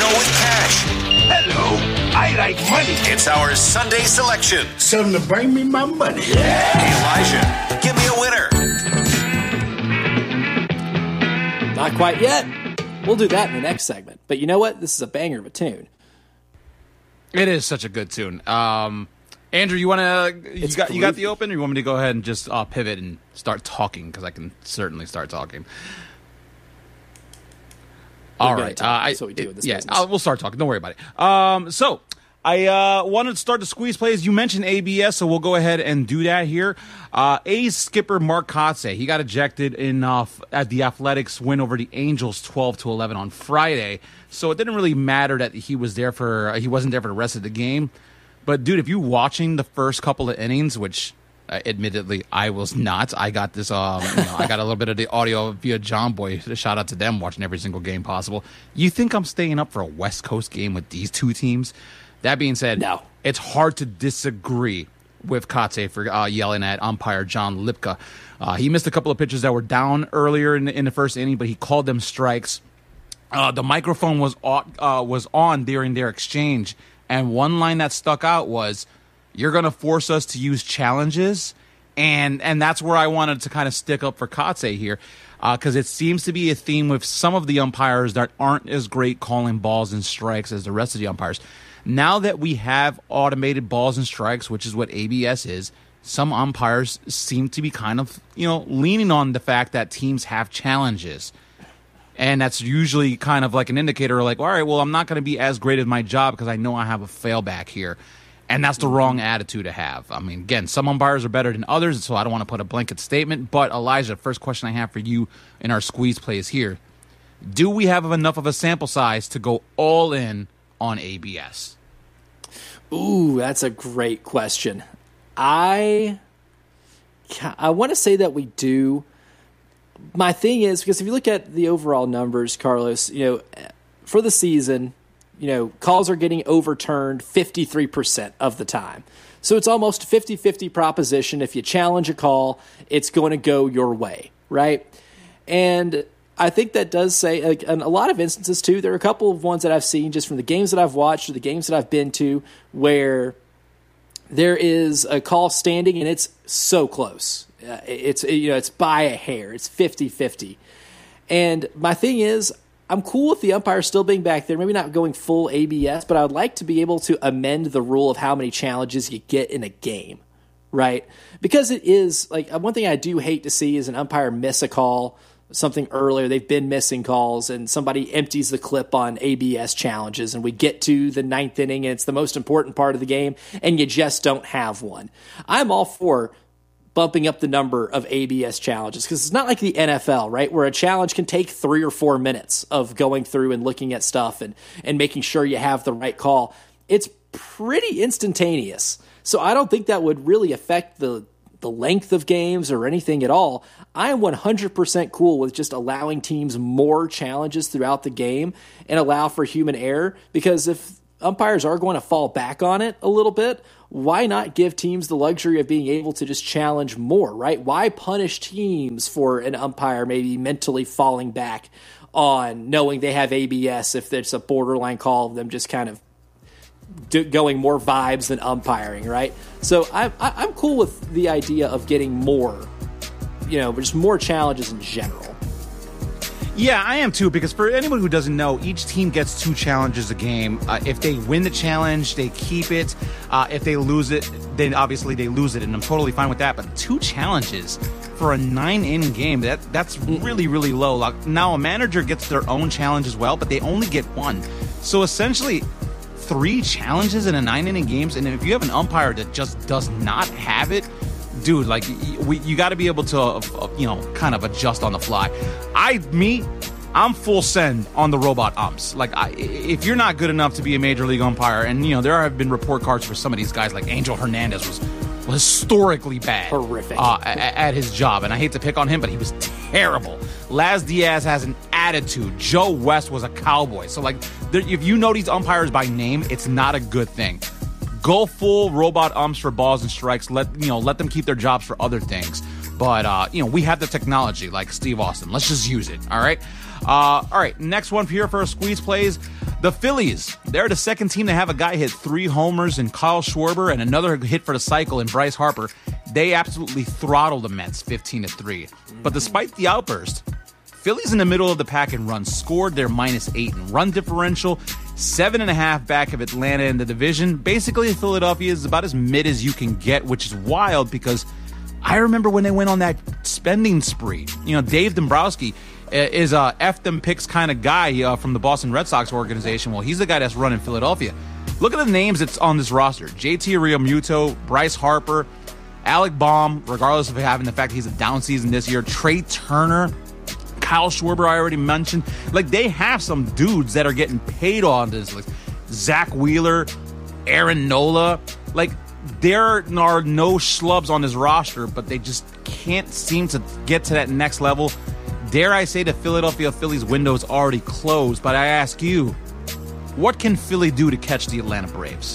show with cash. Hello, I like money. It's our Sunday selection. Something to bring me my money. Elijah, give me a winner. Not quite yet. We'll do that in the next segment. But you know what? This is a banger of a tune. It is such a good tune. Andrew, you got the open, or you want me to go ahead and just pivot and start talking? Because I can certainly start talking. All right. That's what we do with this business. We'll start talking. Don't worry about it. So I wanted to start the squeeze plays. You mentioned ABS, so we'll go ahead and do that here. A's skipper Mark Kotsay, he got ejected at the Athletics win over the Angels 12-11 on Friday. So it didn't really matter that he wasn't there for the rest of the game. But, dude, if you're watching the first couple of innings, which admittedly I was not, I got this, I got a little bit of the audio via John Boy. Shout out to them watching every single game possible. You think I'm staying up for a West Coast game with these two teams? That being said, no. It's hard to disagree with Kotsay for yelling at umpire John Lipka. He missed a couple of pitches that were down earlier in the first inning, but he called them strikes. The microphone was on during their exchange. And one line that stuck out was, "You're going to force us to use challenges," and that's where I wanted to kind of stick up for Kotsay here, because it seems to be a theme with some of the umpires that aren't as great calling balls and strikes as the rest of the umpires. Now that we have automated balls and strikes, which is what ABS is, some umpires seem to be kind of leaning on the fact that teams have challenges. And that's usually kind of like an indicator like, all right, well, I'm not going to be as great at my job because I know I have a failback here. And that's the wrong attitude to have. I mean, again, some umpires are better than others, so I don't want to put a blanket statement. But, Elijah, first question I have for you in our squeeze plays here. Do we have enough of a sample size to go all in on ABS? Ooh, that's a great question. I want to say that we do. My thing is, because if you look at the overall numbers, Carlos, for the season, calls are getting overturned 53% of the time. So it's almost 50-50 proposition. If you challenge a call, it's going to go your way, right? And I think that does say, like, in a lot of instances, too, there are a couple of ones that I've seen just from the games that I've watched or the games that I've been to where there is a call standing and it's so close. It's by a hair. It's 50-50. And my thing is, I'm cool with the umpire still being back there, maybe not going full ABS, but I would like to be able to amend the rule of how many challenges you get in a game, right? Because it is, like, one thing I do hate to see is an umpire miss a call, something earlier. They've been missing calls, and somebody empties the clip on ABS challenges, and we get to the ninth inning, and it's the most important part of the game, and you just don't have one. I'm all for bumping up the number of ABS challenges, because it's not like the NFL, right, where a challenge can take 3 or 4 minutes of going through and looking at stuff and making sure you have the right call. It's pretty instantaneous. So I don't think that would really affect the length of games or anything at all. I am 100% cool with just allowing teams more challenges throughout the game and allow for human error, because if umpires are going to fall back on it a little bit, why not give teams the luxury of being able to just challenge more, right? Why punish teams for an umpire maybe mentally falling back on knowing they have ABS if there's a borderline call of them just kind of going more vibes than umpiring, right? So I'm cool with the idea of getting more, just more challenges in general. Yeah, I am too, because for anyone who doesn't know, each team gets 2 challenges a game. If they win the challenge, they keep it. If they lose it, then obviously they lose it, and I'm totally fine with that. But 2 challenges for a 9-inning game, that's really, really low. Like, now, a manager gets their own challenge as well, but they only get 1. So essentially, 3 challenges in a 9-inning game, and if you have an umpire that just does not have it, dude, like, you got to be able to, kind of adjust on the fly. I'm full send on the robot umps. Like, if you're not good enough to be a major league umpire, and, there have been report cards for some of these guys, like Angel Hernandez was historically bad. Horrific. At his job, and I hate to pick on him, but he was terrible. Laz Diaz has an attitude. Joe West was a cowboy. So, like, if you know these umpires by name, it's not a good thing. Go full robot umps for balls and strikes. Let them keep their jobs for other things. But, we have the technology like Steve Austin. Let's just use it, all right? All right, next one here for our squeeze plays. The Phillies, they're the second team to have a guy hit 3 homers in Kyle Schwarber and another hit for the cycle in Bryce Harper. They absolutely throttled the Mets 15-3. But despite the outburst, Phillies in the middle of the pack in runs scored. They're -8 in run differential, 7.5 back of Atlanta in the division. Basically, Philadelphia is about as mid as you can get, which is wild because I remember when they went on that spending spree. You know, Dave Dombrowski is a F them picks kind of guy from the Boston Red Sox organization. Well, he's the guy that's running Philadelphia. Look at the names that's on this roster. JT Realmuto, Bryce Harper, Alec Baum, regardless of having the fact that he's a down season this year, Trey Turner, Kyle Schwarber, I already mentioned. Like, they have some dudes that are getting paid on this list. Zach Wheeler, Aaron Nola. Like, there are no schlubs on this roster, but they just can't seem to get to that next level. Dare I say the Philadelphia Phillies window is already closed, but I ask you, what can Philly do to catch the Atlanta Braves?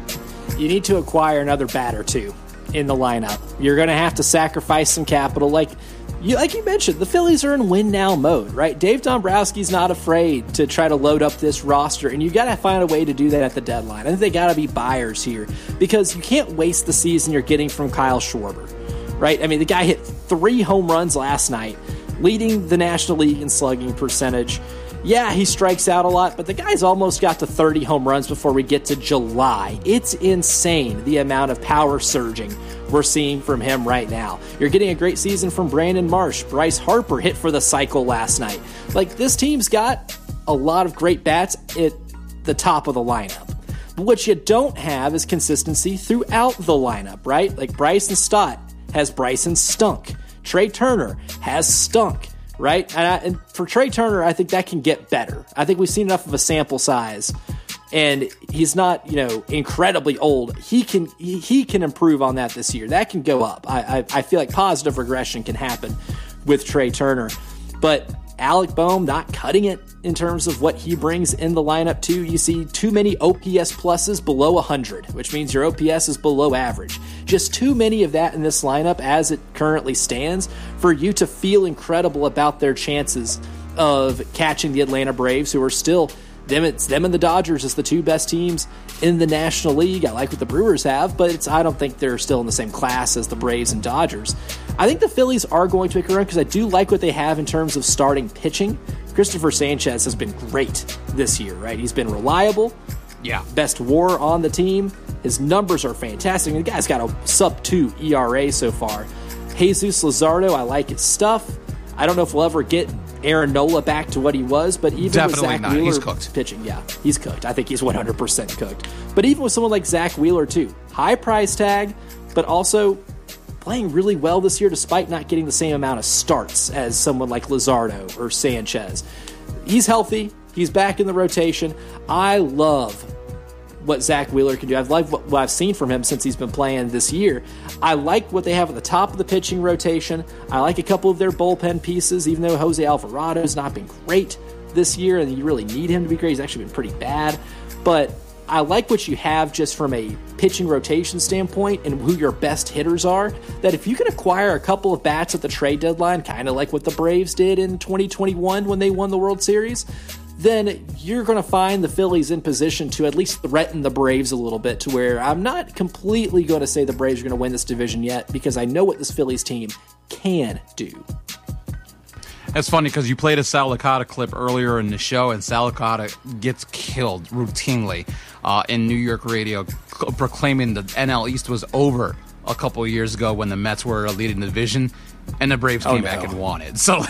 You need to acquire another bat or two in the lineup. You're going to have to sacrifice some capital. Like you mentioned, the Phillies are in win-now mode, right? Dave Dombrowski's not afraid to try to load up this roster, and you got to find a way to do that at the deadline. I think they got to be buyers here because you can't waste the season you're getting from Kyle Schwarber, right? I mean, the guy hit 3 home runs last night, leading the National League in slugging percentage. Yeah, he strikes out a lot, but the guy's almost got to 30 home runs before we get to July. It's insane the amount of power surging we're seeing from him right now. You're getting a great season from Brandon Marsh. Bryce Harper hit for the cycle last night. Like, this team's got a lot of great bats at the top of the lineup. But what you don't have is consistency throughout the lineup, right? Like, Bryson Stott has Bryson stunk. Trey Turner has stunk, right? And for Trey Turner, I think that can get better. I think we've seen enough of a sample size, and he's not, incredibly old. He can improve on that this year. That can go up. I feel like positive regression can happen with Trey Turner. But Alec Boehm not cutting it in terms of what he brings in the lineup too. You see too many OPS pluses below 100, which means your OPS is below average. Just too many of that in this lineup as it currently stands for you to feel incredible about their chances of catching the Atlanta Braves, who are still it's them and the Dodgers as the 2 best teams in the National League. I like what the Brewers have, but I don't think they're still in the same class as the Braves and Dodgers. I think the Phillies are going to make a run because I do like what they have in terms of starting pitching. Christopher Sanchez has been great this year, right? He's been reliable. Yeah. Best WAR on the team. His numbers are fantastic. The guy's got a sub-2 ERA so far. Jesus Luzardo, I like his stuff. I don't know if we'll ever get Aaron Nola back to what he was, but even definitely with Zach not. Wheeler He's cooked. pitching, yeah, he's cooked. I think he's 100% cooked. But even with someone like Zach Wheeler too, high price tag, but also playing really well this year despite not getting the same amount of starts as someone like Luzardo or Sanchez. He's healthy. He's back in the rotation. I love what Zach Wheeler can do. I've liked what I've seen from him since he's been playing this year. I like what they have at the top of the pitching rotation. I like a couple of their bullpen pieces, even though Jose Alvarado's not been great this year, and you really need him to be great. He's actually been pretty bad. But I like what you have just from a pitching rotation standpoint and who your best hitters are, that if you can acquire a couple of bats at the trade deadline, kind of like what the Braves did in 2021 when they won the World Series, then you're going to find the Phillies in position to at least threaten the Braves a little bit, to where I'm not completely going to say the Braves are going to win this division yet, because I know what this Phillies team can do. It's funny because you played a Sal Licata clip earlier in the show, and Sal Licata gets killed routinely in New York radio, proclaiming the NL East was over a couple of years ago when the Mets were leading the division, and the Braves came back and won it. So,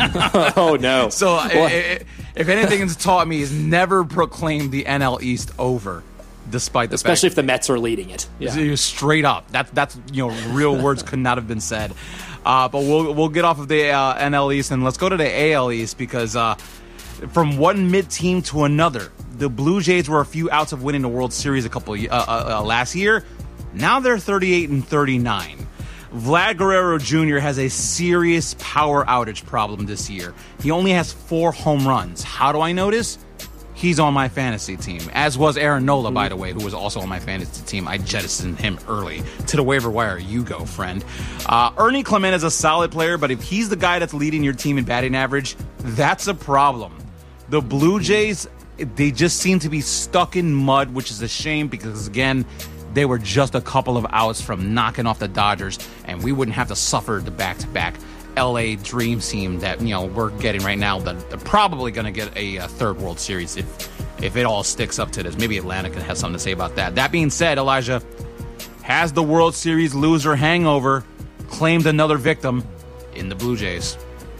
oh no! So, if anything has taught me, is never proclaim the NL East over, despite the especially fact if the Mets are leading it. Yeah. Straight up, that's real words could not have been said. But we'll get off of the NL East and let's go to the AL East, because from one mid team to another, the Blue Jays were a few outs of winning the World Series last year. Now they're 38-39. Vlad Guerrero Jr. has a serious power outage problem this year. He only has 4 home runs. How do I notice? He's on my fantasy team, as was Aaron Nola, by the way, who was also on my fantasy team. I jettisoned him early. To the waiver wire you go, friend. Ernie Clement is a solid player, but if he's the guy that's leading your team in batting average, that's a problem. The Blue Jays they just seem to be stuck in mud, which is a shame because, again, they were just a couple of outs from knocking off the Dodgers, and we wouldn't have to suffer the back-to-back LA dream team that we're getting right now. That they're probably going to get a third World Series if it all sticks up to this. Maybe Atlanta can have something to say about that. That being said, Elijah, has the World Series loser hangover claimed another victim in the Blue Jays?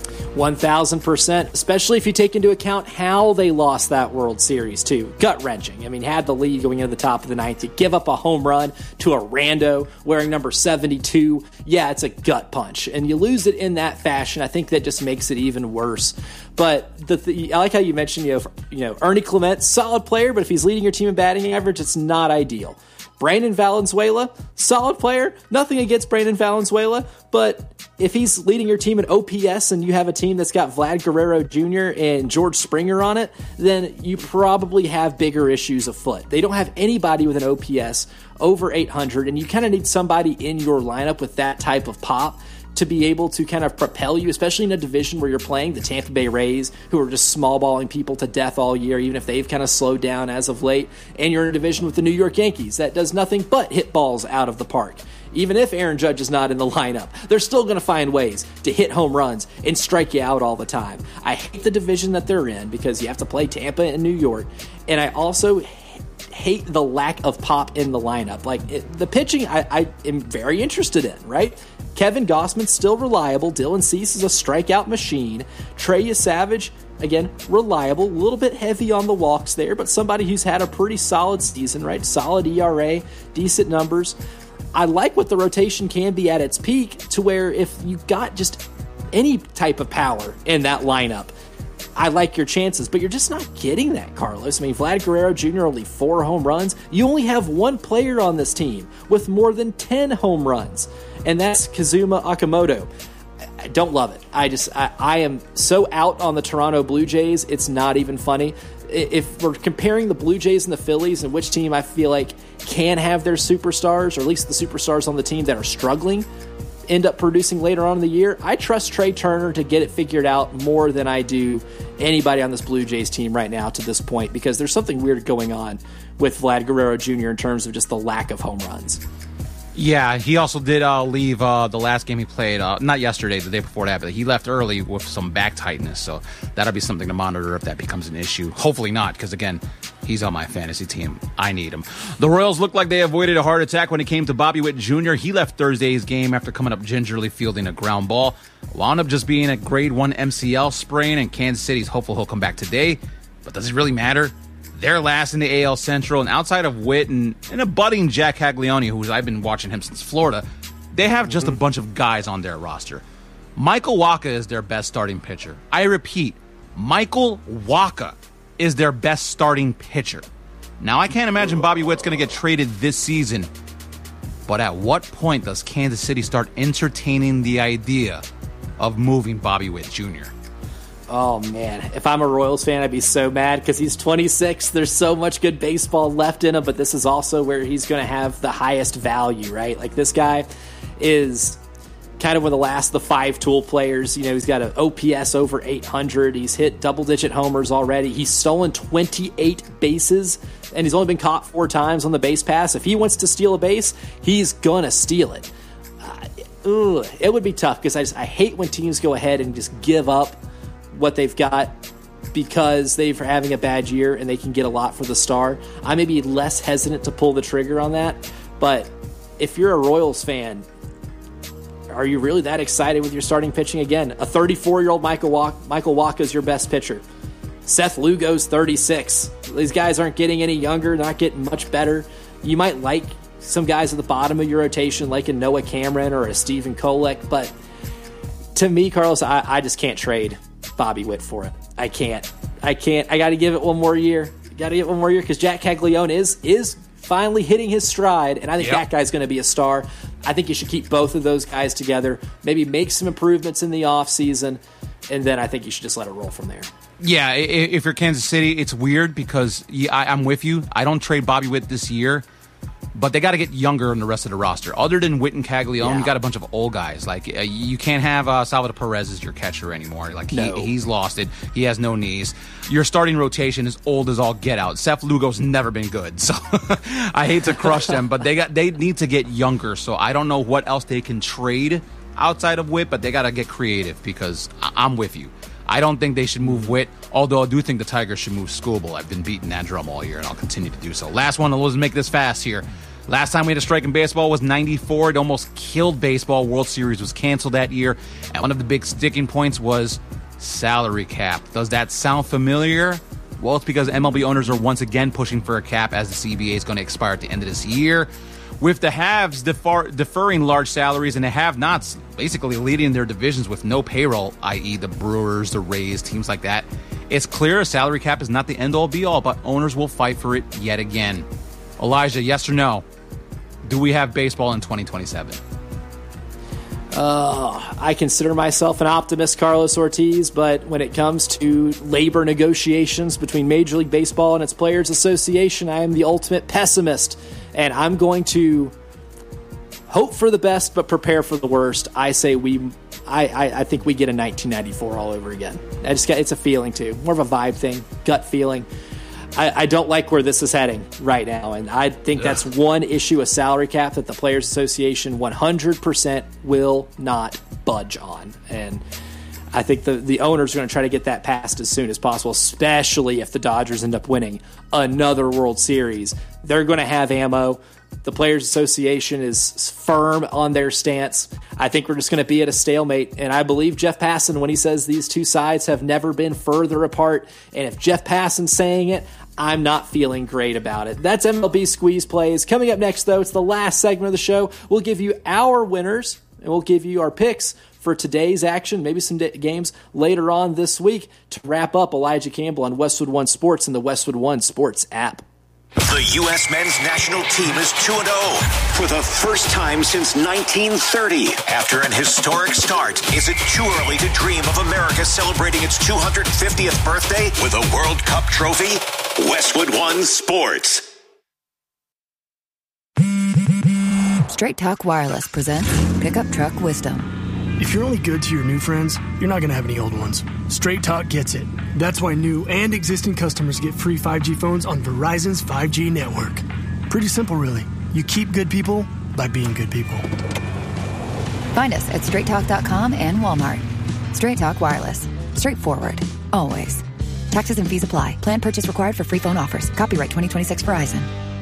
1,000%, especially if you take into account how they lost that World Series, too. Gut-wrenching. I mean, had the lead going into the top of the ninth. You give up a home run to a rando wearing number 72. Yeah, it's a gut punch. And you lose it in that fashion. I think that just makes it even worse. But I like how you mentioned, Ernie Clement, solid player, but if he's leading your team in batting average, it's not ideal. Brandon Valenzuela, solid player. Nothing against Brandon Valenzuela, but if he's leading your team in OPS and you have a team that's got Vlad Guerrero Jr. and George Springer on it, then you probably have bigger issues afoot. They don't have anybody with an OPS over 800, and you kind of need somebody in your lineup with that type of pop to be able to kind of propel you, especially in a division where you're playing the Tampa Bay Rays, who are just small balling people to death all year, even if they've kind of slowed down as of late, and you're in a division with the New York Yankees that does nothing but hit balls out of the park. Even if Aaron Judge is not in the lineup, they're still going to find ways to hit home runs and strike you out all the time. I hate the division that they're in because you have to play Tampa and New York, and I also hate the lack of pop in the lineup. The pitching, I am very interested in, right? Kevin Gossman's still reliable. Dylan Cease is a strikeout machine. Trey Savage, again, reliable. A little bit heavy on the walks there, but somebody who's had a pretty solid season, right? Solid ERA, decent numbers. I like what the rotation can be at its peak to where if you got just any type of power in that lineup, I like your chances, but you're just not getting that, Carlos. I mean, Vlad Guerrero Jr. only 4 home runs. You only have one player on this team with more than 10 home runs, and that's Kazuma Okamoto. I don't love it. I am so out on the Toronto Blue Jays, it's not even funny. If we're comparing the Blue Jays and the Phillies and which team I feel like can have their superstars, or at least the superstars on the team that are struggling, end up producing later on in the year, I trust Trey Turner to get it figured out more than I do anybody on this Blue Jays team right now to this point, because there's something weird going on with Vlad Guerrero Jr. in terms of just the lack of home runs. Yeah, he also did leave the last game he played, not yesterday, the day before that, but he left early with some back tightness, so that'll be something to monitor if that becomes an issue. Hopefully not, because again, he's on my fantasy team. I need him. The Royals looked like they avoided a heart attack when it came to Bobby Witt Jr. He left Thursday's game after coming up gingerly fielding a ground ball. Wound up just being a grade 1 MCL sprain, and Kansas City's hopeful he'll come back today. But does it really matter? They're last in the AL Central, and outside of Witt and a budding Jack Caglione, who I've been watching him since Florida, they have just a bunch of guys on their roster. Michael Wacha is their best starting pitcher. I repeat, Michael Wacha is their best starting pitcher. Now, I can't imagine Bobby Witt's going to get traded this season, but at what point does Kansas City start entertaining the idea of moving Bobby Witt Jr.? Oh, man. If I'm a Royals fan, I'd be so mad because he's 26. There's so much good baseball left in him, but this is also where he's going to have the highest value, right? Like, this guy is kind of one of the 5 tool players. He's got an OPS over 800. He's hit double-digit homers already. He's stolen 28 bases, and he's only been caught 4 times on the base pass. If he wants to steal a base, he's going to steal it. It would be tough because I hate when teams go ahead and just give up what they've got because they're having a bad year and they can get a lot for the star. I may be less hesitant to pull the trigger on that, but if you're a Royals fan, are you really that excited with your starting pitching again? A 34-year-old Michael Wacha is your best pitcher. Seth Lugo's 36. These guys aren't getting any younger, not getting much better. You might like some guys at the bottom of your rotation, like a Noah Cameron or a Stephen Kolek, but to me, Carlos, I just can't trade Bobby Witt for it. I can't. I got to give it one more year. Because Jack Caglione is finally hitting his stride, and I think that guy's going to be a star. I think you should keep both of those guys together, maybe make some improvements in the offseason, and then I think you should just let it roll from there. Yeah, if you're Kansas City, it's weird because I'm with you. I don't trade Bobby Witt this year, but they got to get younger in the rest of the roster. Other than Whit and Caglione, Yeah. you got a bunch of old guys. Like you can't have Salvador Perez as your catcher anymore. Like he's lost it. He has no knees. Your starting rotation is old as all get out. Seth Lugo's never been good, so I hate to crush them, but they need to get younger. So I don't know what else they can trade outside of Whit, but they got to get creative because I'm with you. I don't think they should move Whit, although I do think the Tigers should move Skubal. I've been beating that drum all year, and I'll continue to do so. Last one, let's make this fast here. Last time we had a strike in baseball was 94. It almost killed baseball. World Series was canceled that year, and one of the big sticking points was salary cap. Does that sound familiar? Well, it's because MLB owners are once again pushing for a cap as the CBA is going to expire at the end of this year. With the haves deferring large salaries and the have-nots basically leading their divisions with no payroll, i.e. the Brewers, the Rays, teams like that, it's clear a salary cap is not the end-all be-all, but owners will fight for it yet again. Elijah, yes or no? Do we have baseball in 2027? I consider myself an optimist, Carlos Ortiz, but when it comes to labor negotiations between Major League Baseball and its Players Association, I am the ultimate pessimist. And I'm going to hope for the best, but prepare for the worst. I say I think we get a 1994 all over again. It's a feeling too, more of a vibe thing, gut feeling. I don't like where this is heading right now, and I think that's one issue, a salary cap that the Players Association 100% will not budge on. And I think the owners are going to try to get that passed as soon as possible, especially if the Dodgers end up winning another World Series. They're going to have ammo. The Players Association is firm on their stance. I think we're just going to be at a stalemate, and I believe Jeff Passan when he says these two sides have never been further apart, and if Jeff Passan's saying it, I'm not feeling great about it. That's MLB Squeeze Plays. Coming up next, though, it's the last segment of the show. We'll give you our winners, and we'll give you our picks for today's action, maybe some games later on this week to wrap up Elijah Campbell on Westwood One Sports and the Westwood One Sports app. The U.S. men's national team is 2-0 for the first time since 1930. After an historic start, is it too early to dream of America celebrating its 250th birthday with a World Cup trophy? Westwood One Sports. Straight Talk Wireless presents Pickup Truck Wisdom. If you're only good to your new friends, you're not going to have any old ones. Straight Talk gets it. That's why new and existing customers get free 5G phones on Verizon's 5G network. Pretty simple, really. You keep good people by being good people. Find us at straighttalk.com and Walmart. Straight Talk Wireless. Straightforward. Always. Taxes and fees apply. Plan purchase required for free phone offers. Copyright 2026 Verizon.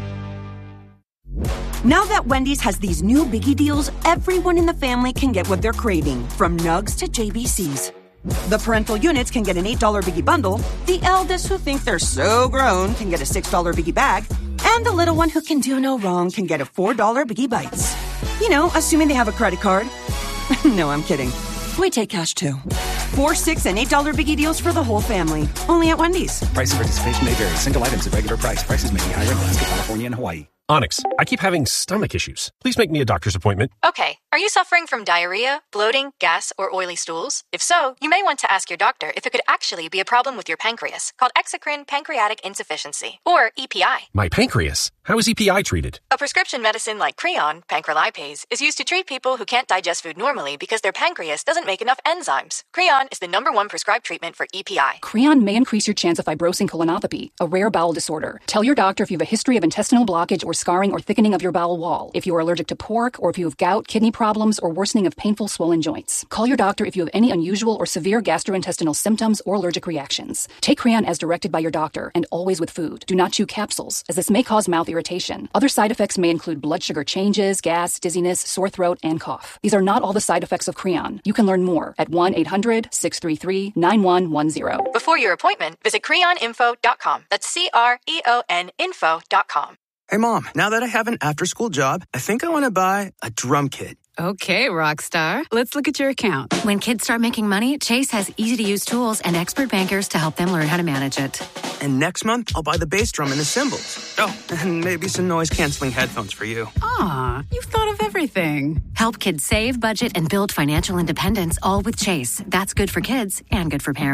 Now that Wendy's has these new biggie deals, everyone in the family can get what they're craving, from nugs to JBCs. The parental units can get an $8 biggie bundle, the eldest who think they're so grown can get a $6 biggie bag, and the little one who can do no wrong can get a $4 biggie bites. You know, assuming they have a credit card. No, I'm kidding. We take cash too. 4, 6, and $8 biggie deals for the whole family. Only at Wendy's. Price and participation may vary. Single items at regular price. Prices may be higher in Alaska, California, and Hawaii. Onyx, I keep having stomach issues. Please make me a doctor's appointment. Okay, are you suffering from diarrhea, bloating, gas, or oily stools? If so, you may want to ask your doctor if it could actually be a problem with your pancreas, called exocrine pancreatic insufficiency, or EPI. My pancreas? How is EPI treated? A prescription medicine like Creon, pancrelipase, is used to treat people who can't digest food normally because their pancreas doesn't make enough enzymes. Creon is the #1 prescribed treatment for EPI. Creon may increase your chance of fibrosing colonopathy, a rare bowel disorder. Tell your doctor if you have a history of intestinal blockage or scarring or thickening of your bowel wall, if you are allergic to pork, or if you have gout, kidney problems, or worsening of painful swollen joints. Call your doctor if you have any unusual or severe gastrointestinal symptoms or allergic reactions. Take Creon as directed by your doctor, and always with food. Do not chew capsules, as this may cause mouth irritation. Other side effects may include blood sugar changes, gas, dizziness, sore throat, and cough. These are not all the side effects of Creon. You can learn more at 1-800-633-9110. Before your appointment, visit creoninfo.com. That's CREON info.com. Hey, Mom, now that I have an after-school job, I think I want to buy a drum kit. Okay, Rockstar. Let's look at your account. When kids start making money, Chase has easy-to-use tools and expert bankers to help them learn how to manage it. And next month, I'll buy the bass drum and the cymbals. Oh, and maybe some noise-canceling headphones for you. Aw, you've thought of everything. Help kids save, budget, and build financial independence, all with Chase. That's good for kids and good for parents.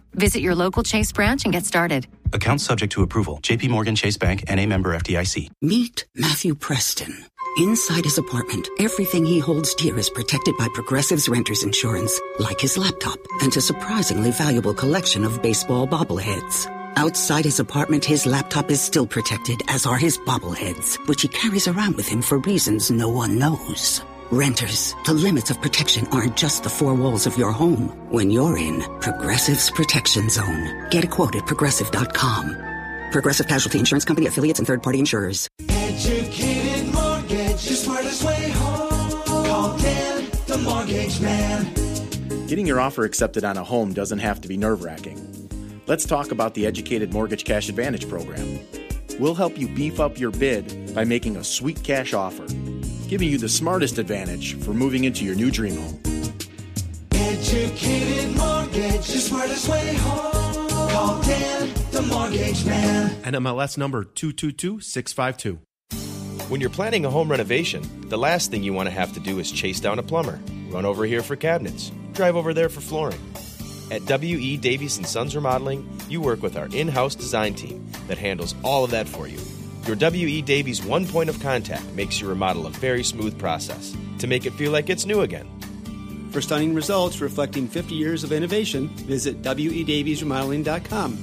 Visit your local Chase branch and get started. Account subject to approval. JP Morgan Chase Bank, N.A. member FDIC. Meet Matthew Preston. Inside his apartment, everything he holds dear is protected by Progressive's Renter's Insurance, like his laptop and a surprisingly valuable collection of baseball bobbleheads. Outside his apartment, his laptop is still protected, as are his bobbleheads, which he carries around with him for reasons no one knows. Renters, the limits of protection aren't just the four walls of your home. When you're in Progressive's Protection Zone. Get a quote at Progressive.com. Progressive Casualty Insurance Company, affiliates, and third-party insurers. Educated Mortgage, the smartest way home. Call Dan, the Mortgage Man. Getting your offer accepted on a home doesn't have to be nerve-wracking. Let's talk about the Educated Mortgage Cash Advantage program. We'll help you beef up your bid by making a sweet cash offer, giving you the smartest advantage for moving into your new dream home. Educated Mortgage, the smartest way home. Call Dan, the Mortgage Man. NMLS number 222652. When you're planning a home renovation, the last thing you want to have to do is chase down a plumber, run over here for cabinets, drive over there for flooring. At W.E. Davies & Sons Remodeling, you work with our in-house design team that handles all of that for you. Your W.E. Davies one point of contact makes your remodel a very smooth process to make it feel like it's new again. For stunning results reflecting 50 years of innovation, visit WEDaviesRemodeling.com.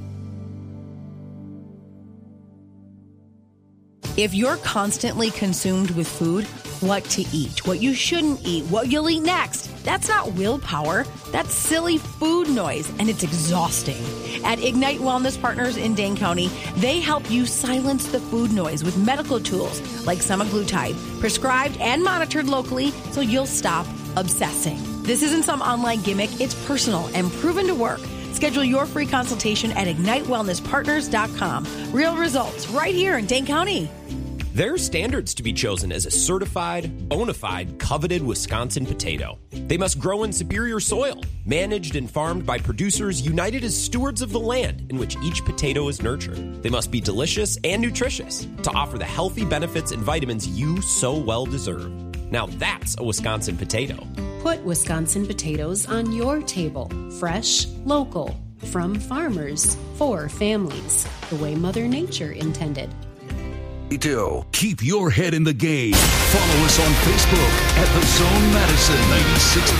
If you're constantly consumed with food, what to eat, what you shouldn't eat, what you'll eat next, that's not willpower. That's silly food noise, and it's exhausting. At Ignite Wellness Partners in Dane County, they help you silence the food noise with medical tools like semaglutide, prescribed and monitored locally so you'll stop obsessing. This isn't some online gimmick. It's personal and proven to work. Schedule your free consultation at IgniteWellnessPartners.com. Real results right here in Dane County. There are standards to be chosen as a certified, bona fide, coveted Wisconsin potato. They must grow in superior soil, managed and farmed by producers united as stewards of the land in which each potato is nurtured. They must be delicious and nutritious to offer the healthy benefits and vitamins you so well deserve. Now that's a Wisconsin potato. Put Wisconsin potatoes on your table. Fresh, local, from farmers, for families, the way Mother Nature intended. Keep your head in the game. Follow us on Facebook at The Zone Madison 96.